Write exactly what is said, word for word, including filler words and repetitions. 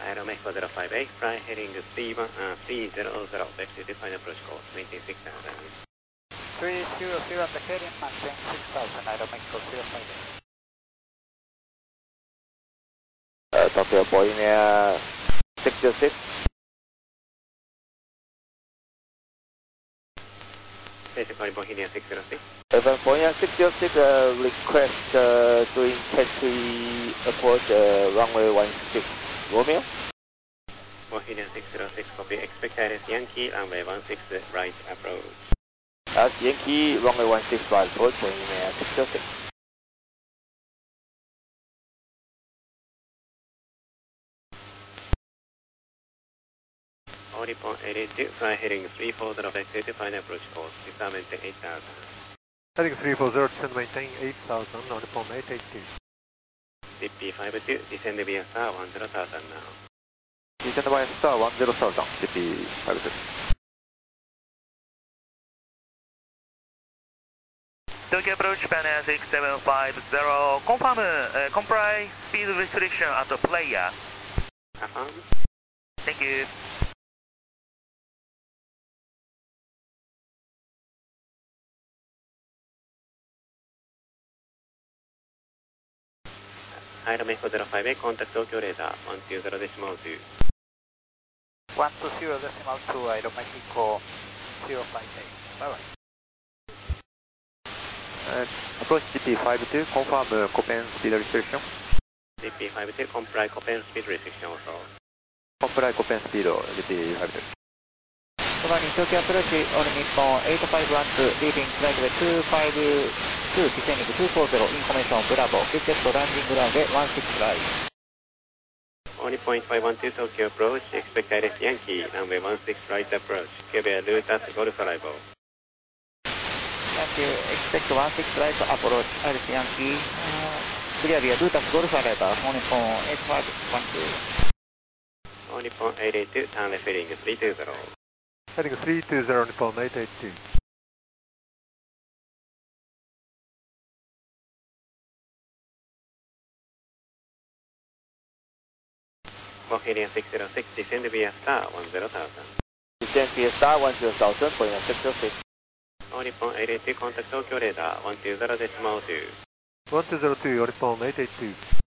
Aero Mexico zero five eight, fly heading three one, uh, three zero zero, back to the final approach course, maintain six thousand. three zero zero, the heading, maintain six thousand, Aero Mexico zero five eight. Uh, Tokyo Boeing uh, six zero six. Basically, Bohemia six zero six. Uh, Boeing six zero six uh, request uh, doing taxi approach uh, runway one six Romeo. Bohemia six zero six, copy. Expect Iris Yankee, runway one six right approach. That's Yankee, runway one six right approach, Boeing six zero six. Oripon eighty-two, fly heading three four zero, back to the final approach course, descend maintain eight thousand. Heading three four zero, descend maintain eight thousand, Oripon eight eight two. D P five two, descend via star one zero thousand now. Descend via star one zero thousand, D P five two. Tokyo approach, Japan Air six seven five zero, confirm, uh, comply speed restriction at the player. Affirm. Thank you. Aero Mexico zero five eight, contact Tokyo radar, one two zero decimal two. one two zero decimal two, Aero Mexico zero five eight. Bye bye. Uh, approach D P five two, confirm uh, Copen speed restriction. D P five two, comply Copen speed restriction also. Comply Copen speed D P five two. Providing Tokyo approach on Nippon eight five one two, leaving flight way two five two, descending two four zero, information Bravo, request landing runway one six right. Only point five one two, Tokyo approach, expect Iris Yankee, runway one six right approach, give a route at Golf arrival. Thank you, expect one six right approach, Iris Yankee, uh, clear via route at Golf arrival, on Nippon eight five one two. Only point eight eight two, turn left heading three two zero. Heading three two zero, Nippon eight eight two. Bohemia six zero six, descend via star one zero thousand. Descend via star one zero thousand, Boeing six zero six. Only point eight eight two, contact Tokyo radar, one two zero decimal two. one two zero two, Oripon eight eight two.